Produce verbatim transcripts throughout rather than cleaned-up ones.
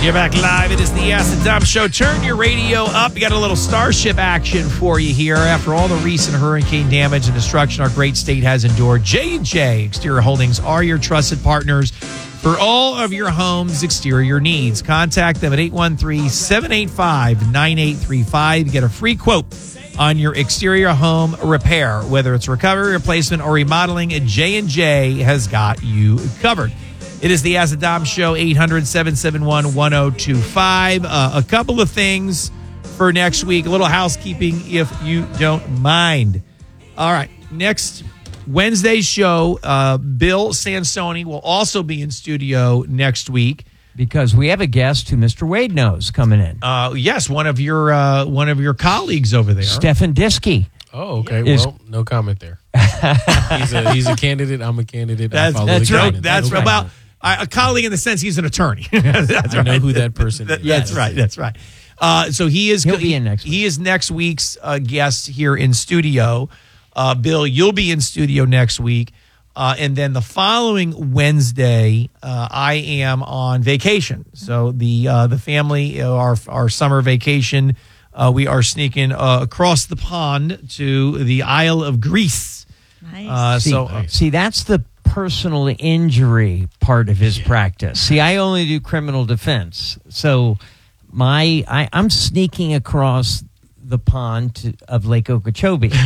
You're back live. It is the Ask the Dom Show. Turn your radio up. We got a little Starship action for you here. After all the recent hurricane damage and destruction our great state has endured, J and J Exterior Holdings are your trusted partners for all of your home's exterior needs. Contact them at eight one three, seven eight five, nine eight three five. Get a free quote on your exterior home repair. Whether it's recovery, replacement, or remodeling, J and J has got you covered. It is the Ask the Dom Show, eight hundred, seven seven one, one oh two five. Uh, a couple of things for next week. A little housekeeping, if you don't mind. All right, next Wednesday's show, uh, Bill Sansoni will also be in studio next week. Because we have a guest who Mister Wade knows coming in. Uh, yes, one of your uh, one of your colleagues over there. Stefan Diskey. Oh, okay. Is, well, no comment there. he's, a, he's a candidate. I'm a candidate. That's, I that's the right. guidance. That's no right. Well, I, a colleague in the sense he's an attorney. that's I right. know who that person is. That's yes. right. That's right. Uh, so he is. He'll be in next He week. is next week's uh, guest here in studio. Uh, Bill, you'll be in studio next week. Uh, and then the following Wednesday, uh, I am on vacation. So the uh, the family, uh, our our summer vacation, uh, we are sneaking uh, across the pond to the Isle of Greece. Nice. Uh, See, so uh, see, that's the personal injury part of his practice. See, I only do criminal defense. So my I, I'm sneaking across the pond to, of Lake Okeechobee to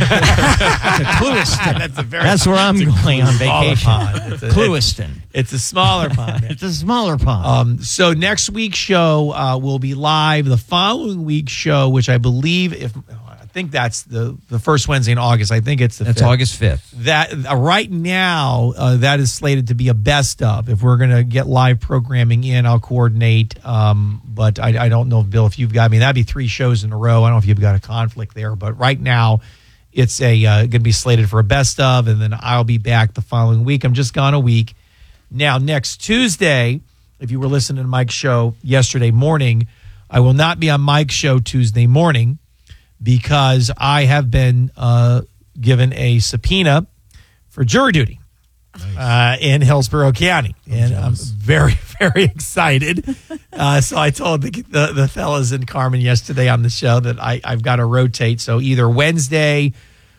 Clewiston. That's a very That's where I'm going on smaller vacation. pond. It's a- Clewiston. It's a smaller pond. It's a smaller pond. Um, so next week's show uh, will be live. The following week's show, which I believe, if I think that's the, the first Wednesday in August. I think it's the That's fifth. August fifth. That uh, right now, uh, that is slated to be a best of. If we're going to get live programming in, I'll coordinate. Um, but I, I don't know, Bill, if you've got. I mean, that'd be three shows in a row. I don't know if you've got a conflict there, but right now, it's a uh, going to be slated for a best of, and then I'll be back the following week. I'm just gone a week. Now, next Tuesday, if you were listening to Mike's show yesterday morning, I will not be on Mike's show Tuesday morning because I have been uh, given a subpoena for jury duty uh, in Hillsborough County. I'm and I'm jealous. very, very excited. uh, so I told the, the, the fellas and Carmen yesterday on the show that I, I've got to rotate. So either Wednesday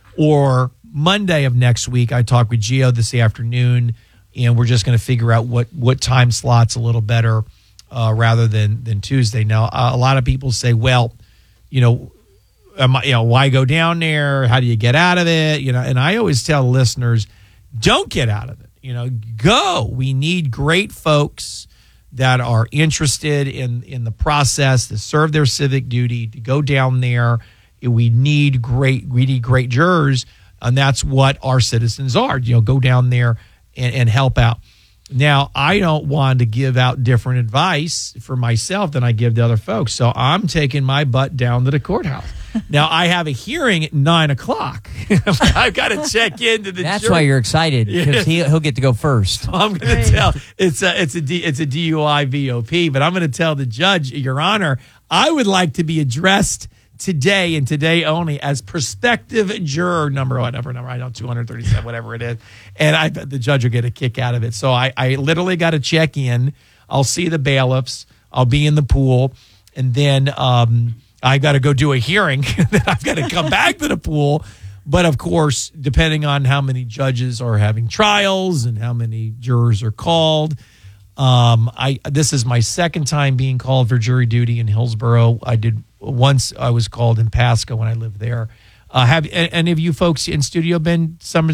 or Monday of next week, I talked with Gio this afternoon, and we're just going to figure out what, what time slot's a little better uh, rather than, than Tuesday. Now, uh, a lot of people say, well, you know, am I, you know, why go down there? How do you get out of it? You know, and I always tell listeners, don't get out of it. You know, go. We need great folks that are interested in, in the process, to serve their civic duty, to go down there. We need great, we need great jurors, and that's what our citizens are. You know, go down there and, and help out. Now, I don't want to give out different advice for myself than I give to other folks, so I'm taking my butt down to the courthouse. Now, I have a hearing at nine o'clock. I've got to check into the That's jury. why you're excited, because he, he'll get to go first. I'm going to tell it's a it's a D, it's a D U I V O P, but I'm going to tell the judge, Your Honor, I would like to be addressed today and today only as prospective juror number whatever number I don't two hundred thirty-seven whatever it is, and I bet the judge will get a kick out of it. So I I literally got to check in. I'll see the bailiffs. I'll be in the pool, and then um. I got to go do a hearing. Then I've got to come back to the pool. But of course, depending on how many judges are having trials and how many jurors are called, um, I this is my second time being called for jury duty in Hillsborough. I did once. I was called in Pasco when I lived there. Uh, have any of you folks in studio been some